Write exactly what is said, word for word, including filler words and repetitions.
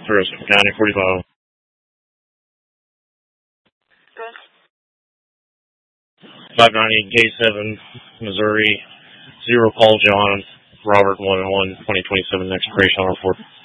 First, ninety forty-five. five ninety, Gate seven, Missouri. Zero call John, Robert one and one, twenty twenty-seven, expiration on report.